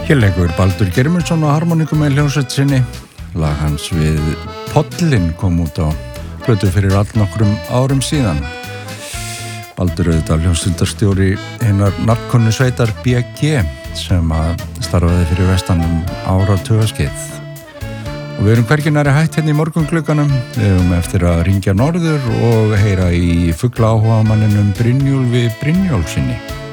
Hér leikur Baldur Geirmundsson á harmonikum með hljómsveit sinni. Lag hans við Pollinn kom út á plötu fyrir allnokkrum árum síðan. Baldur auðvitað hljómsveitarstjóri hinnar nafnkunnu sveitar BG sem að starfaði fyrir vestanum áratugaskeið. Og við erum hvergi nærri hætt hérna í morgunglugganum. Við erum eftir að ringja norður og heyra í fuglaáhugamanninum Brynjólfi Brynjólfssyni.